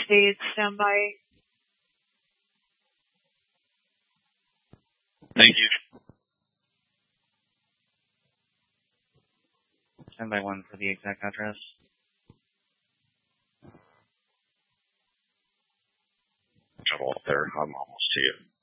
state, stand by. Thank you. Stand by 1 for the exact address. Trouble up there. I'm almost to you.